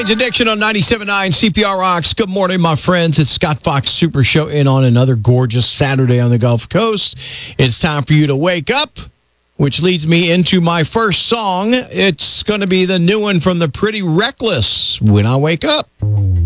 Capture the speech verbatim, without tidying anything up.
Addiction on ninety-seven point nine C P R Rocks. Good morning, my friends. It's Scott Fox Super Show in on another gorgeous Saturday on the Gulf Coast. It's time for you to wake up, which leads me into my first song. It's going to be the new one from the Pretty Reckless, When I Wake Up.